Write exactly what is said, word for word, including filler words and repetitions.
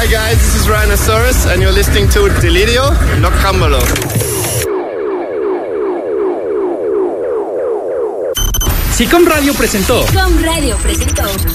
Hi guys, this is Rhinoceros and you're listening to Delirio Noctámbulo. Sicom Radio presentó. Sicom Radio presentó